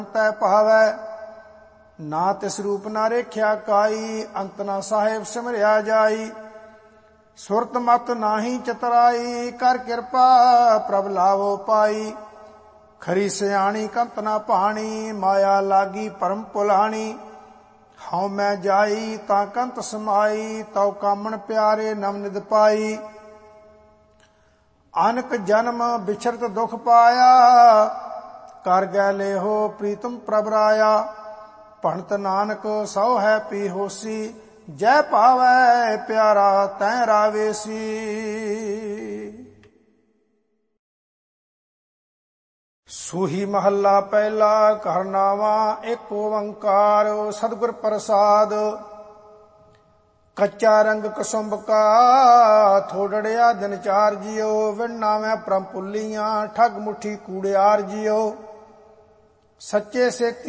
ਤੈ ਭਾਵੈ। ਨਾ ਤਿਸ ਰੂਪ ਨਾ ਰੇਖਿਆ ਕਾਈ, ਅੰਤ ਨਾ ਸਾਹਿਬ ਸਿਮਰਿਆ ਜਾਈ। ਸੁਰਤ ਮਤ ਨਾਹੀ ਚਤਰਾਈ, ਕਰ ਕਿਰਪਾ ਪ੍ਰਭ ਲਾਵੋ ਪਾਈ। ਖਰੀ ਸਿਆਣੀ ਕੰਤ ਨਾ ਭਾਣੀ, ਮਾਇਆ ਲਾਗੀ ਪਰਮ ਭੁਲਾਣੀ। ਹਉ ਮੈਂ ਜਾਈ ਤਾਂ ਕੰਤ ਸਮਾਈ, ਤਉ ਕਾਮਣ ਪਿਆਰੇ ਨਵ ਨਿਧ ਪਾਈ। ਅਨਕ ਜਨਮ ਬਿਛਰਤ ਦੁਖ ਪਾਇਆ, ਕਰ ਗੈ ਲੇਹੋ ਪ੍ਰੀਤਮ ਪ੍ਰਭ ਰਾਇਆ। ਭਣਤ ਨਾਨਕ ਸੋ ਹੈ ਪੀ ਹੋਸੀ, ਜੈ ਭਾਵੈ ਪਿਆਰਾ ਤੈ ਰਾਵੇਸੀ। ਸੂਹੀ ਮਹੱਲਾ ਪਹਿਲਾ। ਘਰ ਨਾਵਾਂ ਏਕ ਓੰਕਾਰ, ਸਤਿਗੁਰ ਪ੍ਰਸਾਦ। ਕੱਚਾ ਰੰਗ ਕਸੁੰਭ ਕਾ, ਥੋੜੜਿਆ ਦਿਨ ਚਾਰ ਜਿਉ। ਵਿਣ ਨਾਵੇਂ ਭ੍ਰਮ ਭੁੱਲੀਆਂ, ਠੱਗ ਮੁੱਠੀ ਕੂੜਿਆਰ ਜਿਉ। ਸੱਚੇ ਸਿੱਖ